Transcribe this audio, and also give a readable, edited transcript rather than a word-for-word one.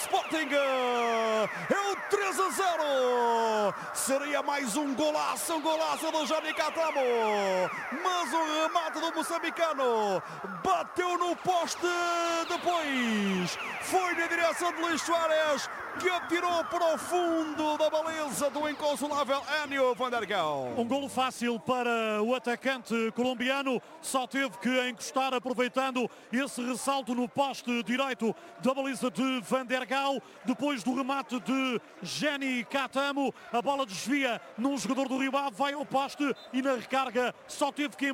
Sporting. É o 3-0. Seria mais um golaço do Jani Catamo. Mas o remate do moçambicano bateu no poste, depois foi na direção de Luís Soares, que atirou para o fundo da baliza do inconsolável Enio van der Gal. Um golo fácil para o atacante colombiano, só teve que encostar aproveitando esse ressalto no poste direito da baliza de Van der Gal. Depois do remate de Jani Catamo, a bola desvia num jogador do Rio Ave, vai ao poste e na recarga só teve que